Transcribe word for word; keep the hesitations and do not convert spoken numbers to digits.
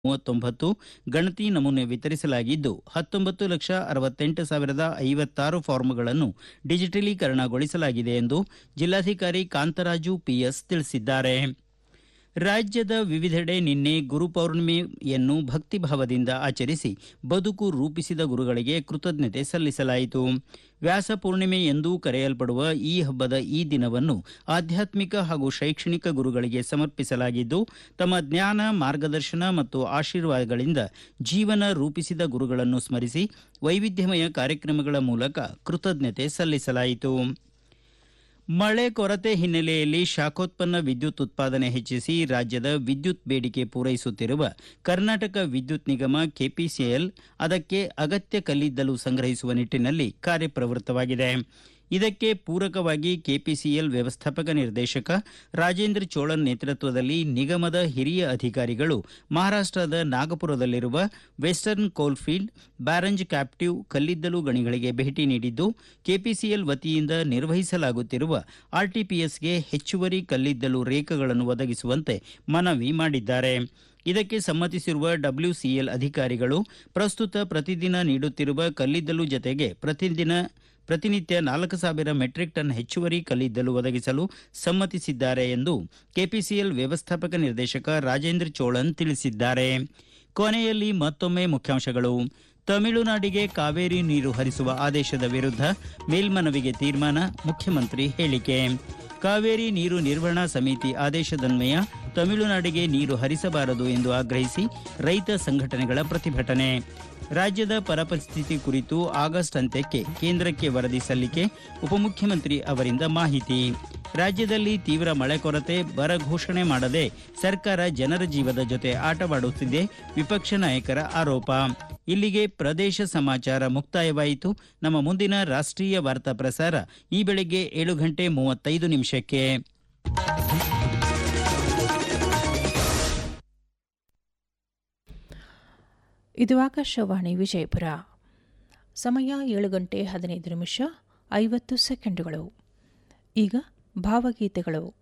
ಮೂವತ್ತೊಂಬತ್ತು ಗಣತಿ ನಮೂನೆ ವಿತರಿಸಲಾಗಿದ್ದು ಹತ್ತೊಂಬತ್ತು ಲಕ್ಷ ಅರವತ್ತೆಂಟು ಸಾವಿರದ ಐವತ್ತಾರು ಫಾರ್ಮ್ಗಳನ್ನು ಡಿಜಿಟಲೀಕರಣಗೊಳಿಸಲಾಗಿದೆ ಎಂದು ಜಿಲ್ಲಾಧಿಕಾರಿ ಕಾಂತರಾಜು ಪಿಎಸ್ ತಿಳಿಸಿದ್ದಾರೆ. ರಾಜ್ಯದ ವಿವಿಧೆಡೆ ನಿನ್ನೆ ಗುರುಪೌರ್ಣಿಮೆಯನ್ನು ಭಕ್ತಿಭಾವದಿಂದ ಆಚರಿಸಿ ಬದುಕು ರೂಪಿಸಿದ ಗುರುಗಳಿಗೆ ಕೃತಜ್ಞತೆ ಸಲ್ಲಿಸಲಾಯಿತು. ವ್ಯಾಸ ಪೂರ್ಣಿಮೆ ಎಂದೂ ಕರೆಯಲ್ಪಡುವ ಈ ಹಬ್ಬದ ಈ ದಿನವನ್ನು ಆಧ್ಯಾತ್ಮಿಕ ಹಾಗೂ ಶೈಕ್ಷಣಿಕ ಗುರುಗಳಿಗೆ ಸಮರ್ಪಿಸಲಾಗಿದ್ದು, ತಮ್ಮ ಜ್ಞಾನ, ಮಾರ್ಗದರ್ಶನ ಮತ್ತು ಆಶೀರ್ವಾದಗಳಿಂದ ಜೀವನ ರೂಪಿಸಿದ ಗುರುಗಳನ್ನು ಸ್ಮರಿಸಿ ವೈವಿಧ್ಯಮಯ ಕಾರ್ಯಕ್ರಮಗಳ ಮೂಲಕ ಕೃತಜ್ಞತೆ ಸಲ್ಲಿಸಲಾಯಿತು. ಮಳೆ ಕೊರತೆ ಹಿನ್ನೆಲೆಯಲ್ಲಿ ಶಾಖೋತ್ಪನ್ನ ವಿದ್ಯುತ್ ಉತ್ಪಾದನೆ ಹೆಚ್ಚಿಸಿ ರಾಜ್ಯದ ವಿದ್ಯುತ್ ಬೇಡಿಕೆ ಪೂರೈಸುತ್ತಿರುವ ಕರ್ನಾಟಕ ವಿದ್ಯುತ್ ನಿಗಮ ಕೆಪಿಸಿಎಲ್ ಅದಕ್ಕೆ ಅಗತ್ಯ ಕಲ್ಲಿದ್ದಲು ಸಂಗ್ರಹಿಸುವ ನಿಟ್ಟಿನಲ್ಲಿ ಕಾರ್ಯಪ್ರವೃತ್ತವಾಗಿದೆ. ಇದಕ್ಕೆ ಪೂರಕವಾಗಿ ಕೆಪಿಸಿಎಲ್ ವ್ಯವಸ್ಥಾಪಕ ನಿರ್ದೇಶಕ ರಾಜೇಂದ್ರ ಚೋಳನ್ ನೇತೃತ್ವದಲ್ಲಿ ನಿಗಮದ ಹಿರಿಯ ಅಧಿಕಾರಿಗಳು ಮಹಾರಾಷ್ಟದ ನಾಗಪುರದಲ್ಲಿರುವ ವೆಸ್ಟರ್ನ್ ಕೋಲ್ಫೀಲ್ಡ್ ಬ್ಯಾರಂಜ್ ಕ್ಯಾಪ್ಟಿವ್ ಕಲ್ಲಿದ್ದಲು ಗಣಿಗಳಿಗೆ ಭೇಟಿ ನೀಡಿದ್ದು, ಕೆಪಿಸಿಎಲ್ ವತಿಯಿಂದ ನಿರ್ವಹಿಸಲಾಗುತ್ತಿರುವ ಆರ್ಟಿಪಿಎಸ್ಗೆ ಹೆಚ್ಚುವರಿ ಕಲ್ಲಿದ್ದಲು ರೇಖೆಗಳನ್ನು ಒದಗಿಸುವಂತೆ ಮನವಿ ಮಾಡಿದ್ದಾರೆ. ಇದಕ್ಕೆ ಸಮ್ಮತಿಸಿರುವ ಡಬ್ಲ್ಯೂಸಿಎಲ್ ಅಧಿಕಾರಿಗಳು ಪ್ರಸ್ತುತ ಪ್ರತಿದಿನ ನೀಡುತ್ತಿರುವ ಕಲ್ಲಿದ್ದಲು ಜತೆಗೆ ಪ್ರತಿದಿನ ಪ್ರತಿನಿತ್ಯ ನಾಲ್ಕು ಸಾವಿರ ಮೆಟ್ರಿಕ್ ಟನ್ ಹೆಚ್ಚುವರಿ ಕಲ್ಲಿದ್ದಲು ಒದಗಿಸಲು ಸಮ್ಮತಿಸಿದ್ದಾರೆ ಎಂದು ಕೆಪಿಸಿಎಲ್ ವ್ಯವಸ್ಥಾಪಕ ನಿರ್ದೇಶಕ ರಾಜೇಂದ್ರ ಚೋಳನ್ ತಿಳಿಸಿದ್ದಾರೆ. ಕೊನೆಯಲ್ಲಿ ಮತ್ತೊಮ್ಮೆ ಮುಖ್ಯಾಂಶಗಳು. ತಮಿಳುನಾಡಿಗೆ ಕಾವೇರಿ ನೀರು ಹರಿಸುವ ಆದೇಶದ ವಿರುದ್ಧ ಮೇಲ್ಮನವಿಗೆ ತೀರ್ಮಾನ, ಮುಖ್ಯಮಂತ್ರಿ ಹೇಳಿಕೆ. ಕಾವೇರಿ ನೀರು ನಿರ್ವಹಣಾ ಸಮಿತಿ ಆದೇಶದನ್ವಯ ತಮಿಳುನಾಡಿಗೆ ನೀರು ಹರಿಸಬಾರದು ಎಂದು ಆಗ್ರಹಿಸಿ ರೈತ ಸಂಘಟನೆಗಳ ಪ್ರತಿಭಟನೆ. ರಾಜ್ಯದ ಬರಪರಿಸ್ಥಿತಿ ಕುರಿತು ಆಗಸ್ಟ್ ಅಂತ್ಯಕ್ಕೆ ಕೇಂದ್ರಕ್ಕೆ ವರದಿ ಸಲ್ಲಿಕೆ, ಉಪಮುಖ್ಯಮಂತ್ರಿ ಅವರಿಂದ ಮಾಹಿತಿ. ರಾಜ್ಯದಲ್ಲಿ ತೀವ್ರ ಮಳೆ ಕೊರತೆ, ಬರ ಘೋಷಣೆ ಮಾಡದೆ ಸರ್ಕಾರ ಜನರ ಜೀವದ ಜೊತೆ ಆಟವಾಡುತ್ತಿದೆ, ವಿಪಕ್ಷ ನಾಯಕರ ಆರೋಪ. ಇಲ್ಲಿಗೆ ಪ್ರದೇಶ ಸಮಾಚಾರ ಮುಕ್ತಾಯವಾಯಿತು. ನಮ್ಮ ಮುಂದಿನ ರಾಷ್ಟ್ರೀಯ ವಾರ್ತಾ ಪ್ರಸಾರ ಈ ಬೆಳಗ್ಗೆ ಏಳು ಗಂಟೆ ಮೂವತ್ತೈದು ನಿಮಿಷಕ್ಕೆ. ಇದು ಆಕಾಶವಾಣಿ ವಿಜಯಪುರ. ಸಮಯ ಏಳು ಗಂಟೆ ಹದಿನೈದು ನಿಮಿಷ ಐವತ್ತು ಸೆಕೆಂಡುಗಳು. ಈಗ ಭಾವಗೀತೆಗಳು.